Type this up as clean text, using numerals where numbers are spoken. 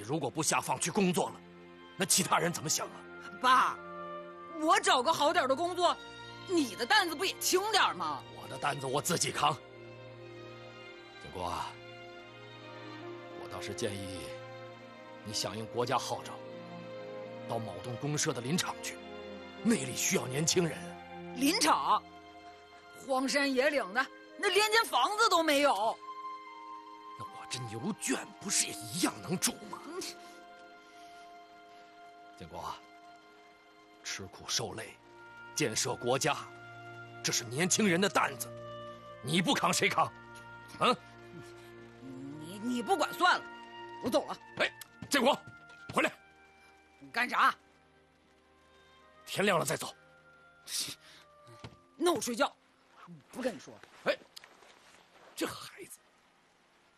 如果不下放去工作了，那其他人怎么想啊？ 爸，我找个好点的工作，你的担子不也轻点吗？ 我的担子我自己扛。建国啊，我倒是建议你响应国家号召，到某栋公社的林场去，那里需要年轻人。 林场，荒山野岭的，那连间房子都没有。 那我这牛圈不是也一样能住吗？建国，吃苦受累，建设国家，这是年轻人的担子，你不扛谁扛？啊？ 你不管算了，我走了。 哎，建国，回来！ 干啥？ 天亮了再走。 那我睡觉，不跟你说。 哎，这孩子。